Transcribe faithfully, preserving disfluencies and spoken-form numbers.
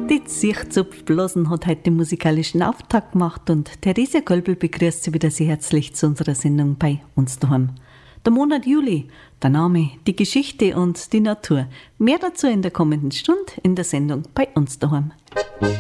Die Zierzupfblasen hat heute den musikalischen Auftakt gemacht und Theresia Kölbel begrüßt Sie wieder sehr herzlich zu unserer Sendung bei uns daheim. Der Monat Juli, der Name, die Geschichte und die Natur. Mehr dazu in der kommenden Stunde in der Sendung bei uns daheim.